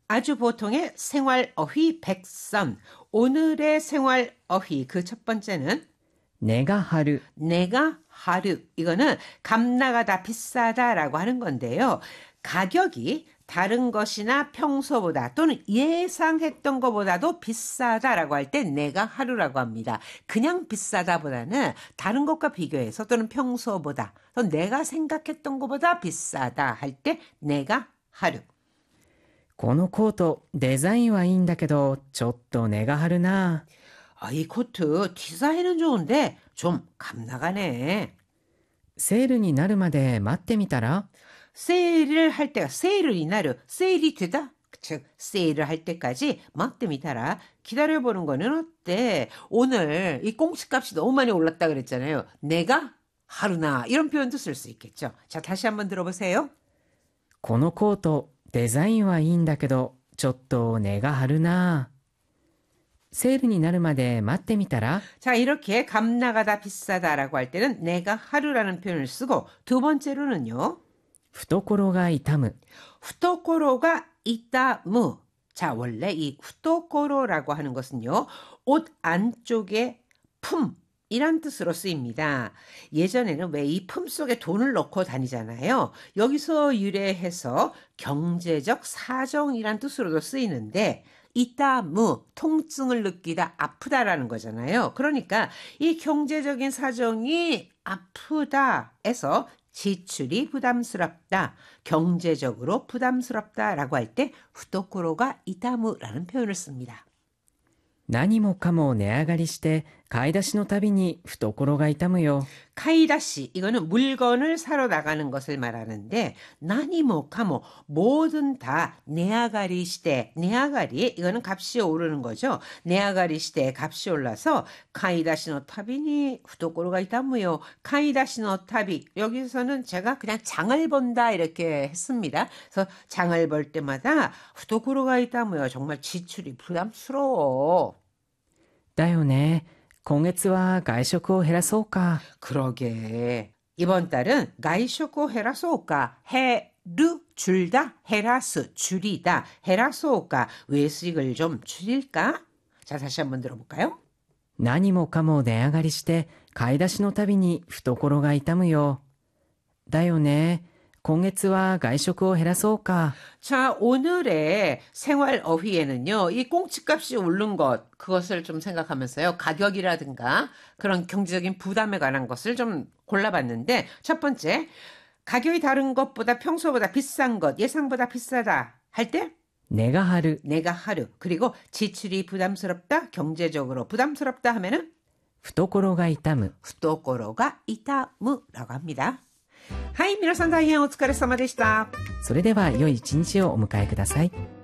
아주 보통의 생활 어휘 백선. 오늘의 생활 어휘 그 첫 번째는 내가 하루. 내가 하루. 이거는 값 나가다 비싸다라고 하는 건데요. 가격이 다른 것이나 평소보다 또는 예상했던 것보다도 비싸다라고 할 때 내가 하루라고 합니다. 그냥 비싸다보다는 다른 것과 비교해서 또는 평소보다 또 내가 생각했던 것보다 비싸다 할 때 내가 하루. このコートデザインはいいんだけどちょっと値が張るな。 이 코트 디자인은 좋은데 좀 값 나가네. セールになるまで待ってみたら。 세일을 할 때가 세일을 이나르 세일이 되다. 즉 세일을 할 때까지 막대미타라 기다려보는 거는 어때? 오늘 이 꽁치값이 너무 많이 올랐다 그랬잖아요. 내가 하루나 이런 표현도 쓸 수 있겠죠. 자, 다시 한번 들어보세요. このコートデザインはいいんだけどちょっと値が張るな。セールになるまで待ってみたら。 자, 이렇게 값 나가다 비싸다라고 할 때는 내가 하루라는 표현을 쓰고 두 번째로는요. 懐が痛む。 후토코로가 이따무. 자, 원래 이 후토코로라고 하는 것은요. 옷 안쪽에 품이란 뜻으로 쓰입니다. 예전에는 왜 이 품 속에 돈을 넣고 다니잖아요. 여기서 유래해서 경제적 사정이란 뜻으로도 쓰이는데 이따무 통증을 느끼다 아프다라는 거잖아요. 그러니까 이 경제적인 사정이 아프다에서 지출이 부담스럽다, 경제적으로 부담스럽다라고 할 때 후토코로가 이타무라는 표현을 씁니다. 何もかも値上がりして買い出しのたびに懐が痛むよ。 카이다시 이거는 물건을 사러 나가는 것을 말하는데 나니모 카모 뭐든 다 네아가리 시대 네아가리 이거는 값이 오르는 거죠. 네아가리 시대에 값이 올라서 카이다시노 타비니 후토코로가 이타무요. 카이다시노 타비 여기서는 제가 그냥 장을 본다 이렇게 했습니다. 그래서 장을 볼 때마다 후토코로가 이타무요. 정말 지출이 부담스러워. だよね。今月は外食を減らそうか。 그러게. 이번 달은 가이쇼코 헤라소오까 해르 줄다 헤라스 줄이다 헤라소오까 외식을 좀 줄일까? 자, 다시 한번 들어볼까요? 何もかも値上がりして買い出しのたびに懐が痛むよ。だよね。今月は外食を減らそうか。 자, 오늘의 생활 어휘에는요, 이 꽁치값이 오른 것, 그것을 좀 생각하면서요, 가격이라든가 그런 경제적인 부담에 관한 것을 좀 골라봤는데, 첫 번째, 가격이 다른 것보다 평소보다 비싼 것, 예상보다 비싸다 할 때, 値が張る。 내가 하루. 그리고 지출이 부담스럽다, 경제적으로 부담스럽다 하면은, 懐が痛む。 후토코로가 이타무라고 합니다. はい、皆さん大変お疲れ様でした。 それでは良い一日をお迎えください。